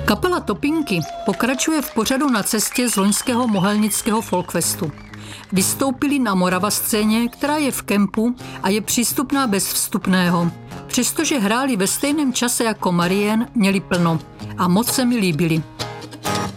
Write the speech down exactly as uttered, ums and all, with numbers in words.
Kapela Topinky pokračuje v pořadu Na cestě z loňského mohelnického folkfestu. Vystoupili na Morava scéně, která je v kempu a je přístupná bez vstupného. Přestože hráli ve stejném čase jako Marién, měli plno a moc se mi líbili.